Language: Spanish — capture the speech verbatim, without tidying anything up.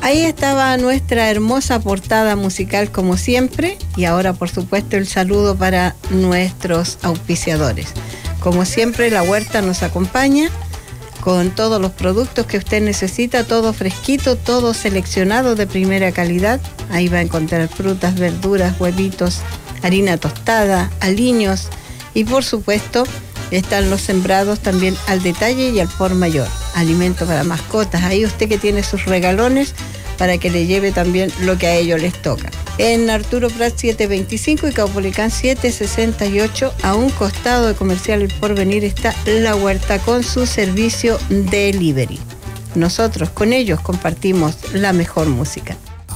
Ahí estaba nuestra hermosa portada musical como siempre, y ahora por supuesto el saludo para nuestros auspiciadores. Como siempre, La Huerta nos acompaña con todos los productos que usted necesita, todo fresquito, todo seleccionado de primera calidad. Ahí va a encontrar frutas, verduras, huevitos, harina tostada, aliños y por supuesto están los sembrados también al detalle y al por mayor. Alimento para mascotas, ahí usted que tiene sus regalones para que le lleve también lo que a ellos les toca. En Arturo Prat setecientos veinticinco y Caupolicán setecientos sesenta y ocho, a un costado de Comercial El Porvenir, está La Huerta con su servicio delivery. Nosotros con ellos compartimos la mejor música.